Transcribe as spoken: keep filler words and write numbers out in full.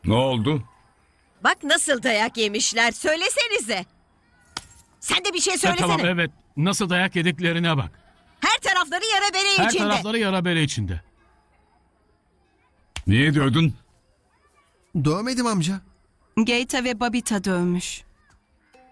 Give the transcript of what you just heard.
Ne oldu? Bak nasıl dayak yemişler. Söylesenize. Sen de bir şey Ha, söylesene. tamam evet. Nasıl dayak yediklerine bak. Her tarafları yara bere Her içinde. tarafları yara bere içinde. Niye dövdün? Dövmedim amca. Geita ve Babita dövmüş.